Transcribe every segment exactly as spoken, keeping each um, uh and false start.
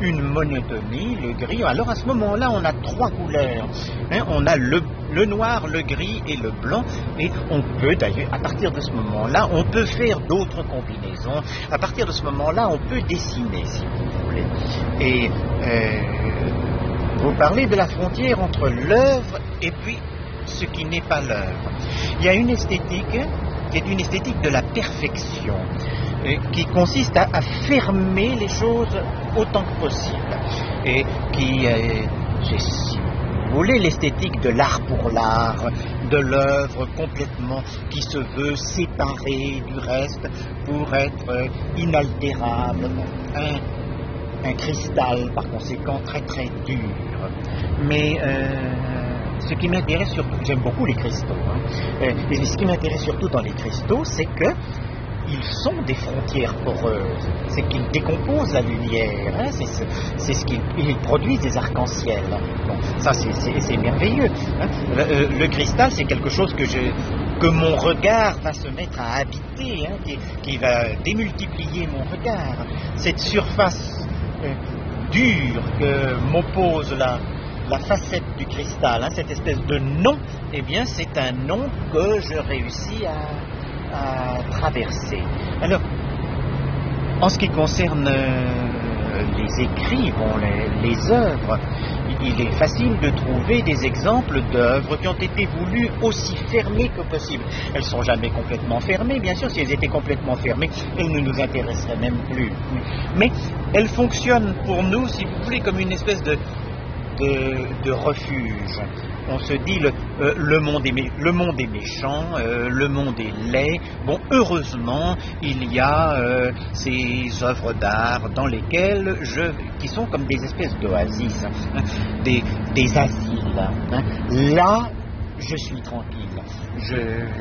une monotonie, le gris. Alors à ce moment-là, on a trois couleurs. Hein, on a le, le noir, le gris et le blanc. Et on peut d'ailleurs, à partir de ce moment-là, on peut faire d'autres combinaisons. À partir de ce moment-là, on peut dessiner, si vous voulez. Et euh, vous parlez de la frontière entre l'œuvre et puis ce qui n'est pas l'œuvre. Il y a une esthétique qui est une esthétique de la perfection, euh, qui consiste à, à fermer les choses autant que possible, et qui, euh, si vous voulez, l'esthétique de l'art pour l'art, de l'œuvre complètement qui se veut séparée du reste pour être euh, inaltérable, un, un cristal par conséquent très très dur. Mais euh, ce qui m'intéresse surtout, j'aime beaucoup les cristaux, hein, euh, et ce qui m'intéresse surtout dans les cristaux, c'est que ils sont des frontières poreuses, c'est qu'ils décomposent la lumière, hein, c'est, ce, c'est ce qu'ils ils produisent des arcs-en-ciel. Bon, ça c'est, c'est, c'est merveilleux. Hein. Le, le cristal, c'est quelque chose que, je, que mon regard va se mettre à habiter, hein, qui, qui va démultiplier mon regard. Cette surface euh, dure que m'oppose la, la facette du cristal, hein, cette espèce de nom, eh bien c'est un nom que je réussis à à traverser. Alors, en ce qui concerne euh, les écrits, bon, les, les œuvres, il est facile de trouver des exemples d'œuvres qui ont été voulues aussi fermées que possible. Elles ne sont jamais complètement fermées, bien sûr, si elles étaient complètement fermées, elles ne nous intéresseraient même plus. Mais elles fonctionnent pour nous, si vous voulez, comme une espèce de, de, de refuge. On se dit le, euh, le, monde, est mé- le monde est méchant, euh, le monde est laid. Bon, heureusement, il y a euh, ces œuvres d'art dans lesquelles je, qui sont comme des espèces d'oasis, hein, des, des asiles. Hein. Là, je suis tranquille. Je,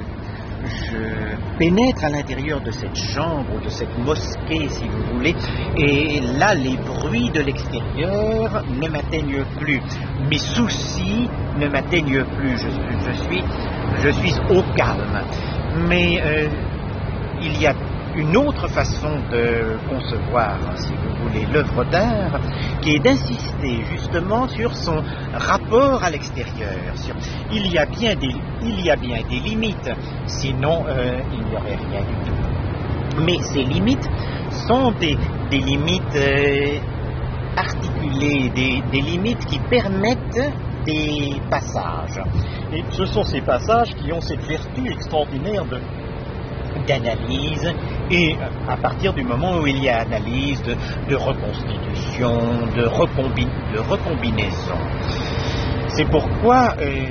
je pénètre à l'intérieur de cette chambre, de cette mosquée, si vous voulez, et là, les bruits de l'extérieur ne m'atteignent plus. Mes soucis ne m'atteignent plus. Je, je, suis, je suis au calme. Mais euh, il y a une autre façon de concevoir, si vous voulez, l'œuvre d'art, qui est d'insister justement sur son rapport à l'extérieur. Sur, il y a bien des, il y a bien des limites, sinon euh, il n'y aurait rien du tout. Mais ces limites sont des, des limites euh, articulées, des, des limites qui permettent des passages. Et ce sont ces passages qui ont cette vertu extraordinaire de d'analyse, et à partir du moment où il y a analyse, de, de reconstitution, de, recombi, de recombinaison. C'est pourquoi euh,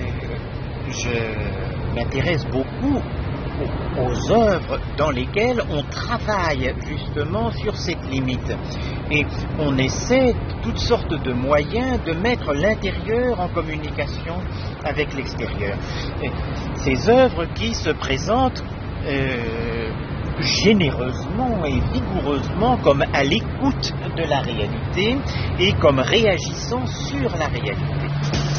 je m'intéresse beaucoup aux, aux œuvres dans lesquelles on travaille justement sur cette limite. Et on essaie toutes sortes de moyens de mettre l'intérieur en communication avec l'extérieur. Et ces œuvres qui se présentent Euh, généreusement et vigoureusement comme à l'écoute de la réalité et comme réagissant sur la réalité.